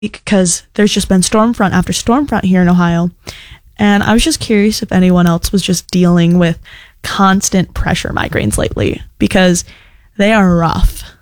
because there's just been storm front after storm front here in Ohio. And I was just curious if anyone else was just dealing with constant pressure migraines lately, because they are rough.